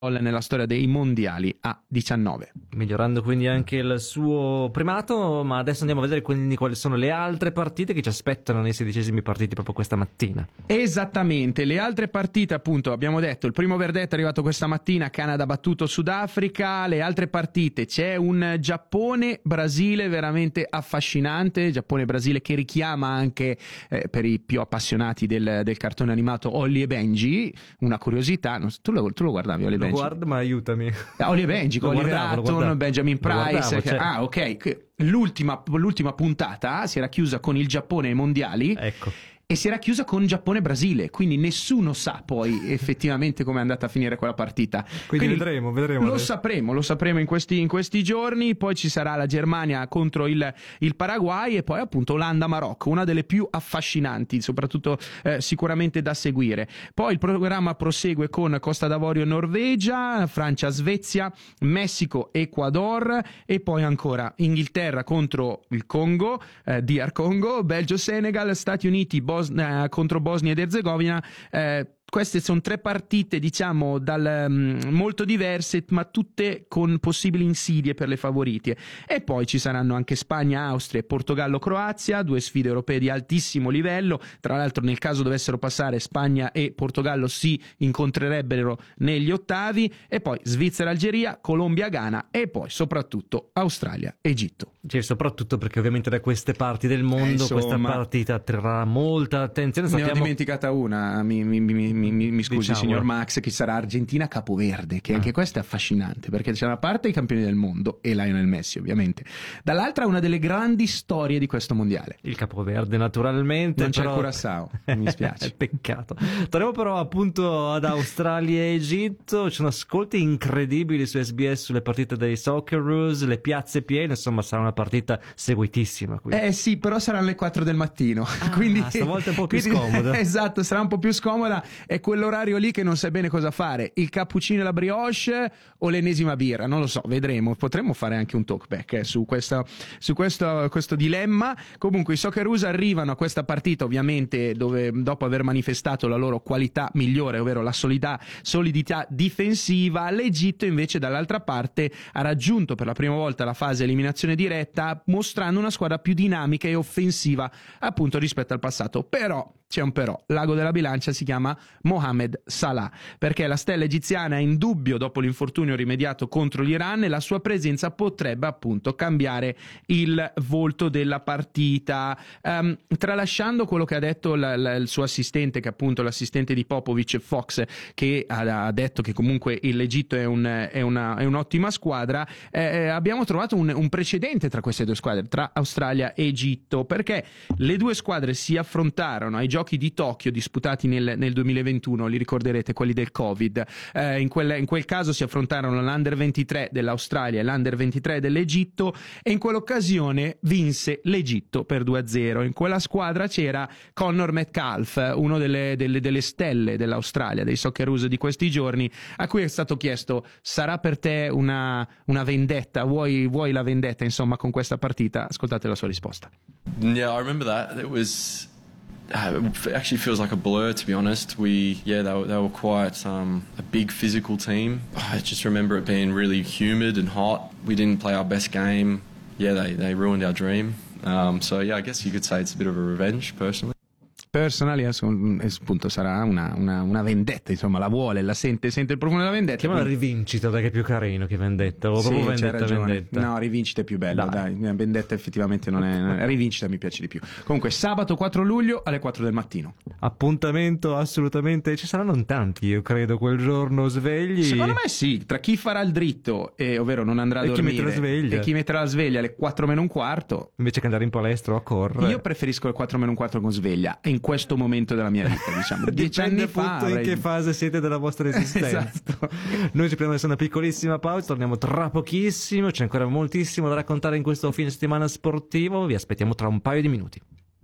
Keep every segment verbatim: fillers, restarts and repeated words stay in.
nella storia dei mondiali a diciannove. Migliorando quindi anche il suo primato, ma adesso andiamo a vedere quindi quali sono le altre partite che ci aspettano nei sedicesimi partiti proprio questa mattina. Esattamente, le altre partite appunto abbiamo detto, il primo verdetto è arrivato questa mattina, Canada battuto Sudafrica, le altre partite c'è un Giappone-Brasile veramente affascinante, Giappone-Brasile che richiama anche eh, per i più appassionati del, del cartone animato Holly e Benji, una curiosità, non so, tu, lo, tu lo guardavi Holly e Benji? Guarda, ma aiutami. Holly e Benji con Oliver Hutton, Benjamin Price. Guardavo, cioè... Ah, ok. L'ultima, l'ultima puntata si era chiusa con il Giappone ai mondiali. Ecco. E si era chiusa con Giappone-Brasile, quindi nessuno sa poi effettivamente come è andata a finire quella partita. Quindi, quindi vedremo, vedremo. Lo adesso. sapremo, lo sapremo in questi, in questi giorni, poi ci sarà la Germania contro il, il Paraguay e poi appunto Olanda-Marocco, una delle più affascinanti, soprattutto eh, sicuramente da seguire. Poi il programma prosegue con Costa d'Avorio-Norvegia, Francia-Svezia, Messico-Ecuador e poi ancora Inghilterra contro il Congo, eh, D R Congo, Belgio-Senegal, Stati Uniti, Bosnia contro Bosnia ed Erzegovina. eh, Queste sono tre partite, diciamo, dal, um, molto diverse, ma tutte con possibili insidie per le favorite. E poi ci saranno anche Spagna, Austria e Portogallo-Croazia, due sfide europee di altissimo livello. Tra l'altro, nel caso dovessero passare, Spagna e Portogallo si incontrerebbero negli ottavi. E poi Svizzera-Algeria, Colombia-Ghana e poi soprattutto Australia-Egitto. Cioè, soprattutto perché ovviamente da queste parti del mondo eh, questa partita attirerà molta attenzione. Ne Sappiamo... ho dimenticata una, mi, mi, mi Mi, mi, mi scusi, diciamo, signor Max, che sarà Argentina-Capoverde, che ah. anche questo è affascinante, perché c'è da una parte i campioni del mondo e Lionel Messi ovviamente, dall'altra una delle grandi storie di questo mondiale, il Capoverde naturalmente. Non però... c'è Curaçao, mi spiace. Peccato. Torniamo però appunto ad Australia e Egitto, ci sono ascolti incredibili su S B S sulle partite dei Socceroos, le piazze piene, insomma sarà una partita seguitissima qui. Eh sì, però saranno le quattro del mattino, ah, quindi stavolta è un po' più quindi, scomoda. Esatto, sarà un po' più scomoda. È quell'orario lì che non sai bene cosa fare, il cappuccino e la brioche o l'ennesima birra, non lo so, vedremo. Potremmo fare anche un talkback eh, su, questa, su questo, questo dilemma. Comunque i Socceroos arrivano a questa partita ovviamente dove, dopo aver manifestato la loro qualità migliore, ovvero la solida, solidità difensiva. L'Egitto invece dall'altra parte ha raggiunto per la prima volta la fase eliminazione diretta, mostrando una squadra più dinamica e offensiva appunto rispetto al passato. Però c'è un però, l'ago della bilancia si chiama Mohamed Salah, perché la stella egiziana è in dubbio dopo l'infortunio rimediato contro l'Iran e la sua presenza potrebbe appunto cambiare il volto della partita. Um, tralasciando quello che ha detto la, la, il suo assistente, che appunto l'assistente di Popovic, Fox, che ha, ha detto che comunque l'Egitto è, un, è, una, è un'ottima squadra, eh, abbiamo trovato un, un precedente tra queste due squadre, tra Australia e Egitto, perché le due squadre si affrontarono ai giochi di Tokyo disputati nel, nel duemilaventuno, li ricorderete, quelli del Covid. Eh, in, quel, in quel caso si affrontarono l'Under ventitré dell'Australia e l'Under ventitré dell'Egitto e in quell'occasione vinse l'Egitto per due a zero. In quella squadra c'era Connor Metcalf, uno delle, delle, delle stelle dell'Australia, dei Socceroos di questi giorni, a cui è stato chiesto: sarà per te una, una vendetta? Vuoi, vuoi la vendetta insomma con questa partita? Ascoltate la sua risposta. Yeah, I remember that. It was Uh, it actually feels like a blur, to be honest. We, yeah, they were, they were quite um, a big physical team. I just remember it being really humid and hot. We didn't play our best game. Yeah, they, they ruined our dream. Um, so, yeah, I guess you could say it's a bit of a revenge, personally. Personally, appunto sarà una, una, una vendetta, insomma, la vuole, la sente, sente il profumo della vendetta. Chiamala quindi... rivincita, perché è più carino che vendetta, o sì, proprio vendetta, vendetta. No, rivincita è più bella, dai, dai. Vendetta effettivamente non è, rivincita mi piace di più. Comunque sabato quattro luglio alle quattro del mattino. Appuntamento assolutamente, ci saranno in tanti, io credo, quel giorno svegli. Secondo me sì, tra chi farà il dritto, e, ovvero non andrà a e dormire, chi metterà la sveglia. e chi metterà la sveglia alle quattro meno un quarto, invece che andare in palestra o a correre. Io preferisco le quattro meno un quarto con sveglia, in questo momento della mia vita, diciamo. Dieci anni fa avrei... in che fase siete della vostra esistenza. Esatto. Noi ci prendiamo adesso una piccolissima pausa, torniamo tra pochissimo, c'è ancora moltissimo da raccontare in questo fine settimana sportivo, vi aspettiamo tra un paio di minuti.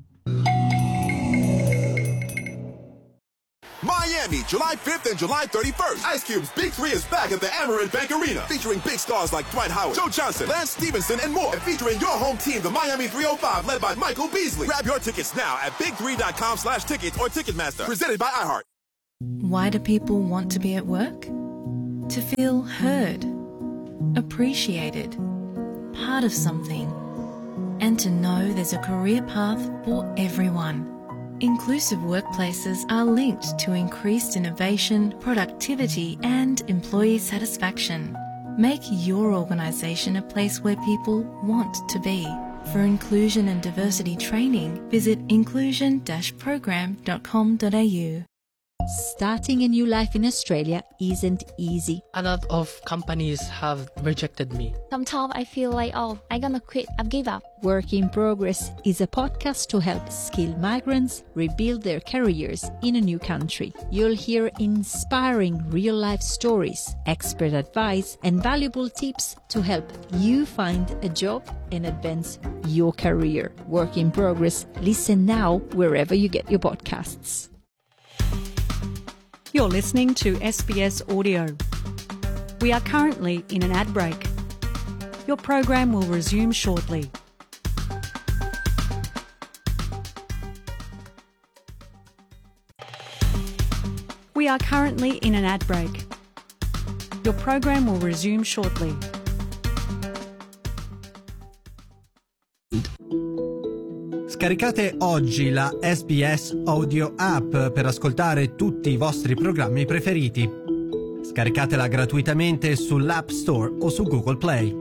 Miami, July fifth and July thirty-first. Ice Cube's Big Three is back at the Amerant Bank Arena, featuring big stars like Dwight Howard, Joe Johnson, Lance Stevenson, and more. And featuring your home team, the Miami three oh five, led by Michael Beasley. Grab your tickets now at big three dot com slash tickets or Ticketmaster. Presented by iHeart. Why do people want to be at work? to feel heard, appreciated, part of something, and to know there's a career path for everyone. Inclusive workplaces are linked to increased innovation, productivity, and employee satisfaction. Make your organisation a place where people want to be. For inclusion and diversity training, visit inclusion dash program dot com dot a u. Starting a new life in Australia isn't easy. A lot of companies have rejected me. Sometimes I feel like, oh, I'm gonna quit, I've give up. Work in Progress is a podcast to help skilled migrants rebuild their careers in a new country. You'll hear inspiring real-life stories, expert advice, and valuable tips to help you find a job and advance your career. Work in Progress. Listen now wherever you get your podcasts. You're listening to S B S Audio. We are currently in an ad break. Your program will resume shortly. We are currently in an ad break. Your program will resume shortly. Scaricate oggi la S B S Audio App per ascoltare tutti i vostri programmi preferiti. Scaricatela gratuitamente sull'App Store o su Google Play.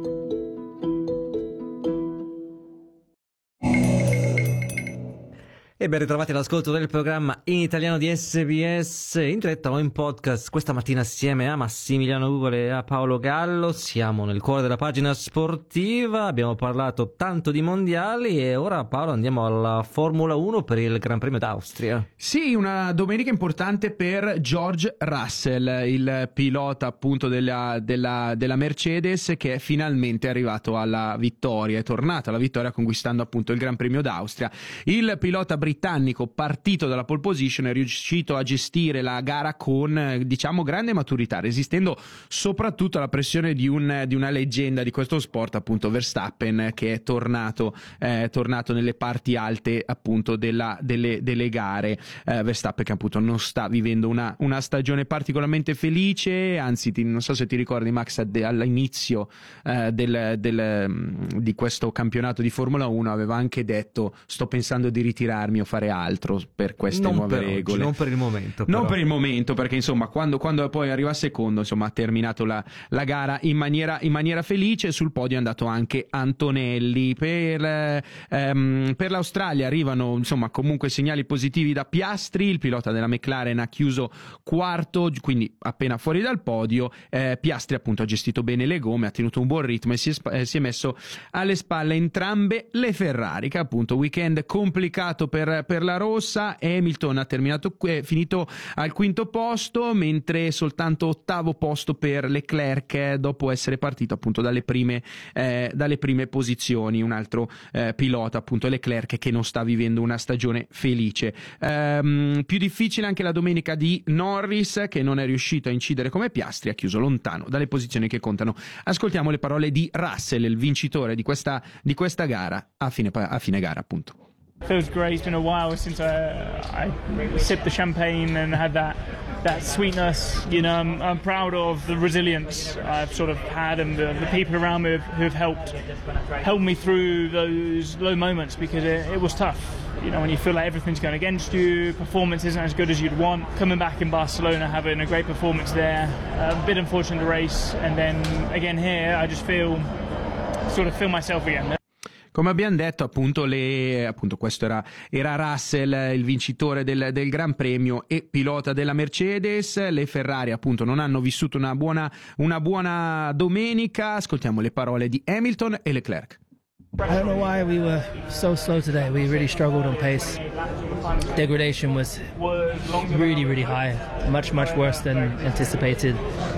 E ben ritrovati all'ascolto del programma in italiano di S B S, in diretta o in podcast questa mattina assieme a Massimiliano Ugole e a Paolo Gallo. Siamo nel cuore della pagina sportiva, abbiamo parlato tanto di mondiali e ora, Paolo, andiamo alla Formula uno per il Gran Premio d'Austria. Sì, una domenica importante per George Russell, il pilota appunto della, della, della Mercedes, che è finalmente arrivato alla vittoria, è tornato alla vittoria conquistando appunto il Gran Premio d'Austria. Il pilota britannico, partito dalla pole position, è riuscito a gestire la gara con, diciamo, grande maturità, resistendo soprattutto alla pressione di, un, di una leggenda di questo sport, appunto Verstappen, che è tornato, eh, tornato nelle parti alte appunto della, delle, delle gare. eh, Verstappen che appunto non sta vivendo una, una stagione particolarmente felice, anzi ti, non so se ti ricordi, Max, all'inizio eh, del, del, di questo campionato di Formula uno aveva anche detto: sto pensando di ritirarmi o fare altro per queste non nuove per regole. Oggi, non per il momento, non però. per il momento, perché insomma quando, quando poi arriva secondo, insomma ha terminato la, la gara in maniera, in maniera felice. Sul podio è andato anche Antonelli. Per, ehm, per l'Australia arrivano insomma comunque segnali positivi da Piastri, il pilota della McLaren ha chiuso quarto, quindi appena fuori dal podio. eh, Piastri appunto ha gestito bene le gomme, ha tenuto un buon ritmo e si è, eh, si è messo alle spalle entrambe le Ferrari, che appunto weekend complicato per Per, la rossa. Hamilton ha terminato, eh, finito al quinto posto, mentre soltanto ottavo posto per Leclerc, eh, dopo essere partito appunto dalle prime, eh, dalle prime posizioni. Un altro eh, pilota, appunto Leclerc, che non sta vivendo una stagione felice. Ehm, più difficile anche la domenica di Norris, che non è riuscito a incidere come Piastri, ha chiuso lontano dalle posizioni che contano. Ascoltiamo le parole di Russell, il vincitore di questa, di questa gara, a fine, a fine gara appunto. Feels great. It's been a while since I, I sipped the champagne and had that that sweetness. You know, I'm, I'm proud of the resilience I've sort of had and the, the people around me who have helped helped me through those low moments, because it, it was tough. You know, when you feel like everything's going against you, performance isn't as good as you'd want. Coming back in Barcelona, having a great performance there, a bit unfortunate race, and then again here, I just feel sort of feel myself again. Come abbiamo detto, appunto, le, appunto questo era, era Russell, il vincitore del, del Gran Premio e pilota della Mercedes. Le Ferrari appunto non hanno vissuto una buona, una buona domenica. Ascoltiamo le parole di Hamilton e Leclerc. I don't know why we were so slow today. We really struggled on pace. Degradation was really, really high. Much, much worse than anticipated.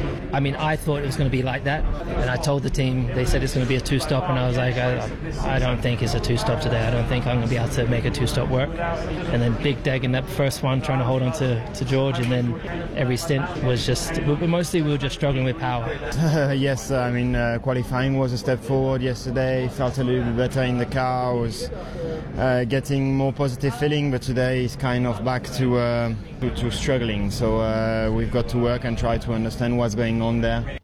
I mean, I thought it was going to be like that. And I told the team, they said it's going to be a two-stop. And I was like, I, I don't think it's a two-stop today. I don't think I'm going to be able to make a two-stop work. And then big Deg in that first one, trying to hold on to, to George. And then every stint was just, mostly we were just struggling with power. Yes, I mean, uh, qualifying was a step forward yesterday. Felt a little bit better in the car. I was uh, getting more positive feeling, but today is kind of back to uh, to, to struggling. So uh, we've got to work and try to understand what's going on there.